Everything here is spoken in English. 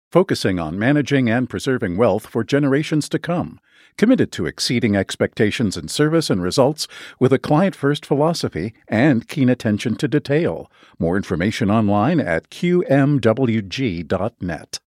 focusing on managing and preserving wealth for generations to come, committed to exceeding expectations in service and results with a client-first philosophy and keen attention to detail. More information online at qmwg.net.